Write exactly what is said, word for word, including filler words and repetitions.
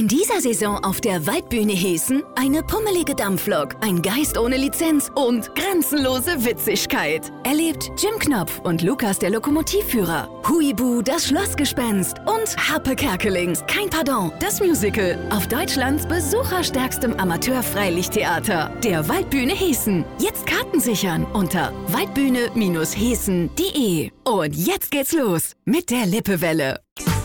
In dieser Saison auf der Waldbühne Hessen eine pummelige Dampflok, ein Geist ohne Lizenz und grenzenlose Witzigkeit. Erlebt Jim Knopf und Lukas der Lokomotivführer, Huibu das Schlossgespenst und Harpe Kerkeling, kein Pardon, das Musical auf Deutschlands besucherstärkstem Amateur-Freilichttheater, der Waldbühne Hessen. Jetzt Karten sichern unter waldbühne Bindestrich hessen punkt de. Und jetzt geht's los mit der Lippewelle.